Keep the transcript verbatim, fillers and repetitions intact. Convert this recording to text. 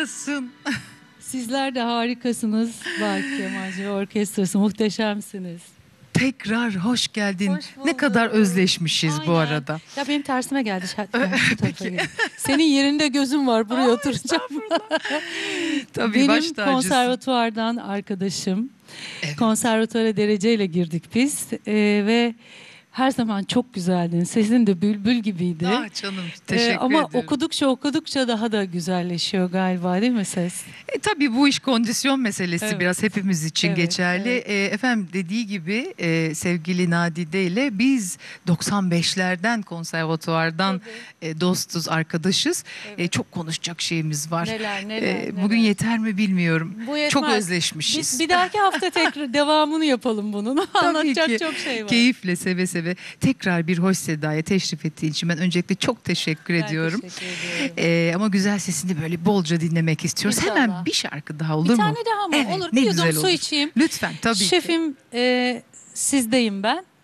harikasın. Sizler de harikasınız. Bak Kemalci Orkestrası muhteşemsiniz. Tekrar hoş geldin. Hoş Ne kadar bulduk. özleşmişiz Aynen. bu arada. Ya benim tersime geldi. Şu tarafa gelin. Senin yerinde gözüm var. Buraya oturacağım. Tabii, baş Benim tacısın. konservatuvardan arkadaşım. Evet. Konservatuvara dereceyle girdik biz. Ee, ve her zaman çok güzeldin. Sesin de bülbül gibiydi. Ah canım, teşekkür Ee, ama ederim. okudukça okudukça daha da güzelleşiyor galiba, değil mi ses? E, tabii bu iş kondisyon meselesi, Evet. biraz hepimiz için Evet, geçerli. evet. E, efendim dediği gibi e, sevgili Nadide ile biz doksan beşlerden konservatuvardan e, dostuz, arkadaşız. Evet. E, çok konuşacak şeyimiz var. Neler neler. E, neler. bugün yeter mi bilmiyorum. Bu yetmez. Çok özleşmişiz. Biz bir dahaki hafta tekrar devamını yapalım bunun. Anlatacak ki. çok şey var. Keyifle, seve seve. Tekrar bir hoş sedaya teşrif ettiğin için ben öncelikle çok teşekkür Ben ediyorum. teşekkür ediyorum. Ee, ama güzel sesini böyle bolca dinlemek istiyoruz. İnşallah. Hemen bir şarkı daha olur Bir mu? tane daha mı? Evet, Olur. ne Bir güzel yudum su olur. içeyim. Lütfen, tabii ki. Şefim, e, sizdeyim ben.